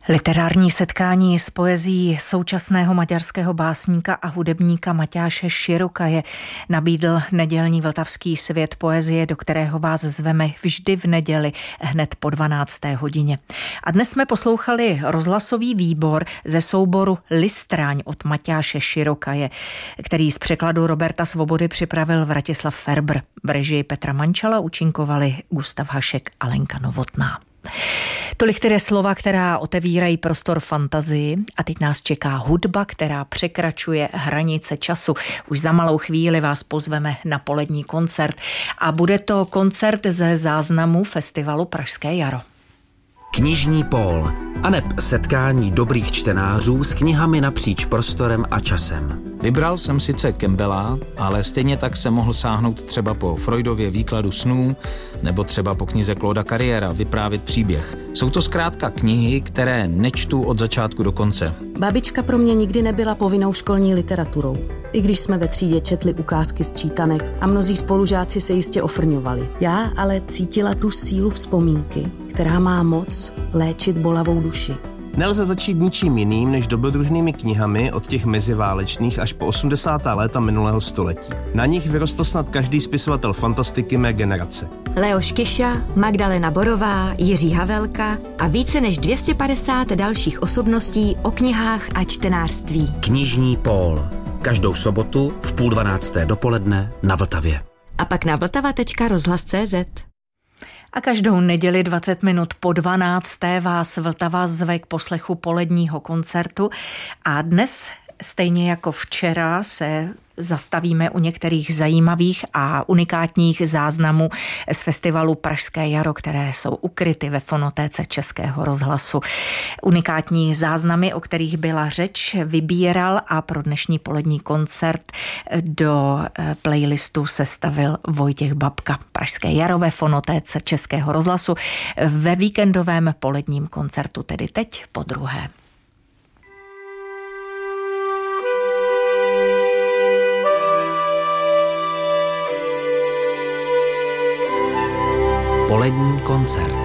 Literární setkání s poezií současného maďarského básníka a hudebníka Matyáše Širokaje nabídl nedělní Vltavský svět poezie, do kterého vás zveme vždy v neděli hned po 12. hodině. A dnes jsme poslouchali rozhlasový výbor ze souboru Listráň od Matyáše Širokaje, který z překladu Roberta Svobody připravil Vratislav Ferber. V režii Petra Mančala účinkovali Gustav Hašek a Lenka Novotná. Tolik tedy slova, která otevírají prostor fantazii, a teď nás čeká hudba, která překračuje hranice času. Už za malou chvíli vás pozveme na polední koncert a bude to koncert ze záznamu festivalu Pražské jaro. Knižní pól, aneb setkání dobrých čtenářů s knihami napříč prostorem a časem. Vybral jsem sice Campbella, ale stejně tak jsem mohl sáhnout třeba po Freudově výkladu snů nebo třeba po knize Clauda Carriera Vyprávět příběh. Jsou to zkrátka knihy, které nečtu od začátku do konce. Babička pro mě nikdy nebyla povinnou školní literaturou. I když jsme ve třídě četli ukázky z čítanek a mnozí spolužáci se jistě ofrňovali. Já ale cítila tu sílu vzpomínky, která má moc léčit bolavou duši. Nelze začít ničím jiným než dobrodružnými knihami od těch meziválečných až po 80. léta minulého století. Na nich vyrostl snad každý spisovatel fantastiky mé generace. Leoš Kyša, Magdalena Borová, Jiří Havelka a více než 250 dalších osobností o knihách a čtenářství. Knižní pól. Každou sobotu v 11:30 dopoledne na Vltavě. A pak na vltava.rozhlas.cz. A každou neděli 20 minut po 12. vás Vltava zve k poslechu poledního koncertu. A dnes, stejně jako včera, se zastavíme u některých zajímavých a unikátních záznamů z festivalu Pražské jaro, které jsou ukryty ve fonotéce Českého rozhlasu. Unikátní záznamy, o kterých byla řeč, vybíral a pro dnešní polední koncert do playlistu sestavil Vojtěch Babka. Pražské jaro ve fonotéce Českého rozhlasu ve víkendovém poledním koncertu, tedy teď po druhé. Polední koncert.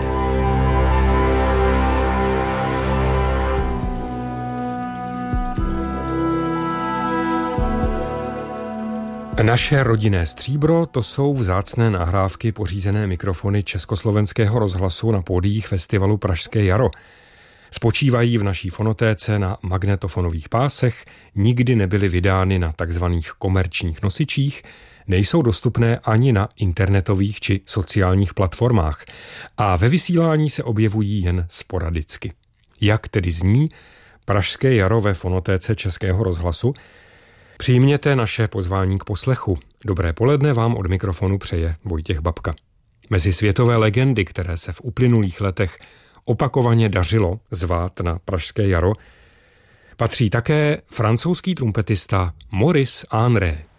Naše rodinné stříbro, to jsou vzácné nahrávky pořízené mikrofony Československého rozhlasu na pódiích festivalu Pražské jaro. Spočívají v naší fonotéce na magnetofonových pásech, nikdy nebyly vydány na takzvaných komerčních nosičích, nejsou dostupné ani na internetových či sociálních platformách a ve vysílání se objevují jen sporadicky. Jak tedy zní Pražské jaro ve fonotéce Českého rozhlasu? Přijměte naše pozvání k poslechu. Dobré poledne vám od mikrofonu přeje Vojtěch Babka. Mezi světové legendy, které se v uplynulých letech opakovaně dařilo zvát na Pražské jaro, patří také francouzský trumpetista Maurice Henry.